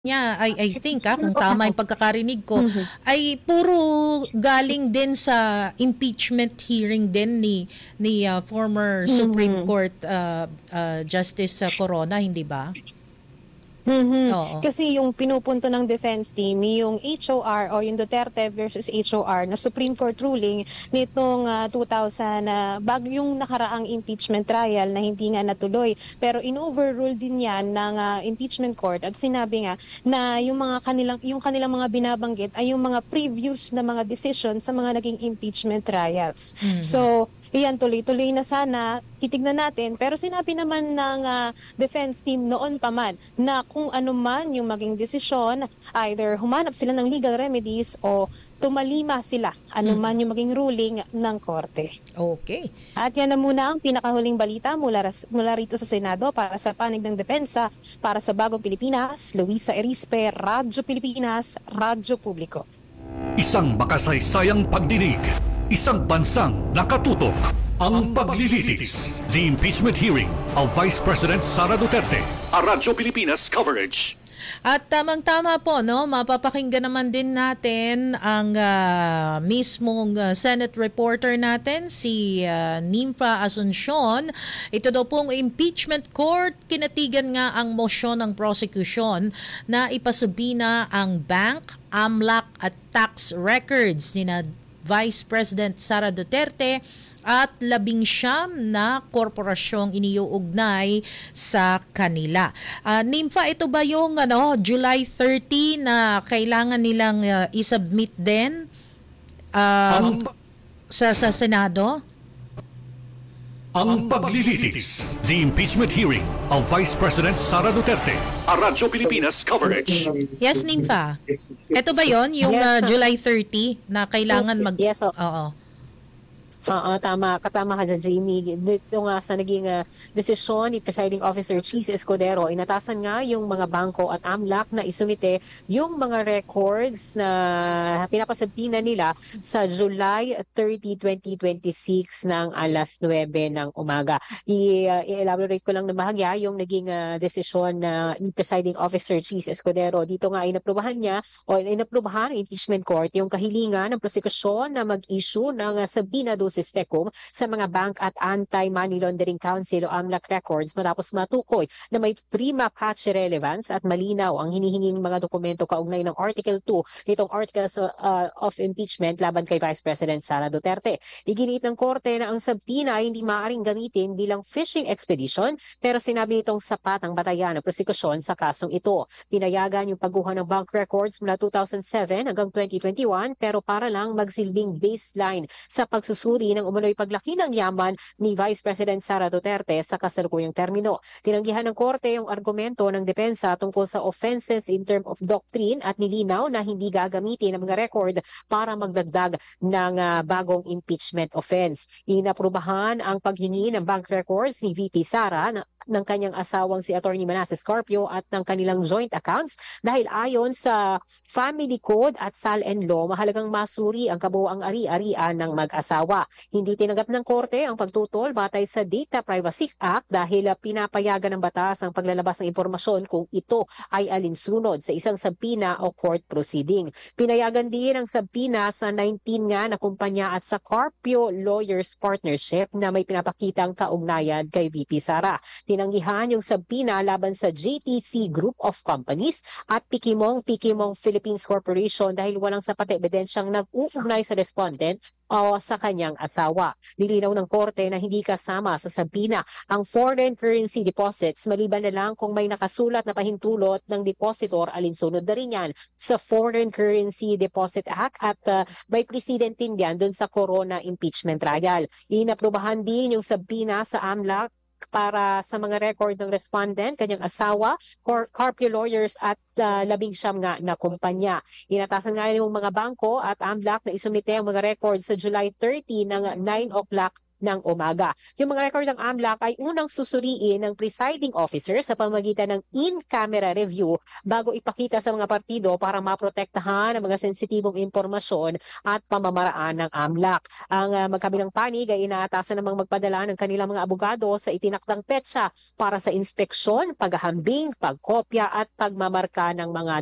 niya, I think kung tama yung pagkakarinig ko, Mhm. ay puro galing din sa impeachment hearing din ni former Supreme Mhm. Court Justice Corona, hindi ba? Mhm. Oo. Kasi yung pinupunto ng defense team, yung HOR o yung Duterte versus HOR na Supreme Court ruling nitong 2000 na bago yung nakaraang impeachment trial na hindi nga natuloy. Pero in-overrule din yan ng impeachment court at sinabi nga na yung kanilang mga binabanggit ay yung mga previous na mga decision sa mga naging impeachment trials. Mhm. So, iyan tuloy-tuloy na sana, titignan natin. Pero sinabi naman ng defense team noon pa man na kung ano man yung maging desisyon, either humanap sila ng legal remedies o tumalima sila ano Mhm. man yung maging ruling ng korte. Okay. At yan na muna ang pinakahuling balita mula rito sa Senado para sa panig ng depensa para sa Bagong Pilipinas, Luisa Erispe, Radyo Pilipinas, Radyo Publiko. Isang makasaysayang pagdinig, isang bansang nakatutok. Ang paglilitis, the impeachment hearing of Vice President Sara Duterte. A Radyo Pilipinas coverage. At tamang-tama po, no, mapapakinggan naman din natin ang mismong Senate reporter natin, si Nympha Asuncion. Ito daw pong impeachment court, kinatigan nga ang mosyon ng prosecution na ipasubina ang bank, AMLAC at tax records ni Vice President Sara Duterte at 19 na korporasyong iniuugnay sa kanila. Nympha, ito ba yung July 30 na kailangan nilang isubmit din sa Senado? Ang paglilitis, the impeachment hearing of Vice President Sara Duterte. A Radyo Pilipinas coverage. Yes, Nympha. Ito ba yon yung Yes, July 30 na kailangan Yes, Oo. Tama. Katama ka dyan, Jamie. Dito nga sa naging desisyon ni Presiding Officer Cheese Escudero, inatasan nga yung mga bangko at AMLAC na isumite yung mga records na pinapasabina nila sa July 30, 2026 ng alas 9 ng umaga. I-elaborate ko lang na bahagya yung naging desisyon na ni Presiding Officer Cheese Escudero. Dito nga inaprubahan niya o inaprubahan ng impeachment court yung kahilingan ng prosekusyon na mag-issue ng sabina Sistecom sa mga bank at Anti-Money Laundering Council o AMLAC records matapos matukoy na may prima facie relevance at malinaw ang hinihinging mga dokumento kaugnay ng Article 2 nitong Articles of Impeachment laban kay Vice President Sara Duterte. Iginiit ng korte na ang sabina ay hindi maaaring gamitin bilang fishing expedition pero sinabi nitong sapat ang batayan ng prosekusyon sa kasong ito. Pinayagan yung pagguha ng bank records mula 2007 hanggang 2021 pero para lang magsilbing baseline sa pagsusuri ng umano'y paglaki ng yaman ni Vice President Sara Duterte sa kasalukuyang termino. Tinanggihan ng korte yung argumento ng depensa tungkol sa offenses in term of doctrine at nilinaw na hindi gagamitin ang mga record para magdagdag ng bagong impeachment offense. Inaprubahan ang paghingi ng bank records ni VP Sara ng kanyang asawang si Attorney Manasseh Carpio at ng kanilang joint accounts dahil ayon sa Family Code at SAL-Law, mahalagang masuri ang kabuoang ari-arian ng mag-asawa. Hindi tinanggap ng korte ang pagtutol batay sa Data Privacy Act dahil pinapayagan ng batas ang paglalabas ng impormasyon kung ito ay alinsunod sa isang sabina o court proceeding. Pinayagan din ang sabina sa 19 nga na kumpanya at sa Carpio Lawyers Partnership na may pinapakitang kaugnayan kay VP Sara. Tinanggihan yung sabina laban sa JTC Group of Companies at Pikimong Philippines Corporation dahil walang sapat na ebidensyang nag-uugnay sa respondent o sa kanyang asawa. Nilinaw ng korte na hindi kasama sa sabina ang foreign currency deposits maliban na lang kung may nakasulat na pahintulot ng depositor alinsunod na rin yan sa Foreign Currency Deposit Act at may precedent din yan dun sa Corona impeachment trial. Inaprubahan din yung sabina sa AMLAC para sa mga record ng respondent, kanyang asawa, Carpio Lawyers at 19 nga na kumpanya. Inatasan nga yung mga bangko at AMLAC na isumite ang mga records sa July 30 ng 9 o'clock ng umaga. Yung mga record ng AMLAC ay unang susuriin ng presiding officer sa pamamagitan ng in-camera review bago ipakita sa mga partido para maprotektahan ang mga sensitibong impormasyon at pamamaraan ng AMLAC. Ang magkabilang panig ay inaatasan namang magpadala ng kanilang mga abogado sa itinakdang petsa para sa inspeksyon, paghahambing, pagkopya at pagmamarka ng mga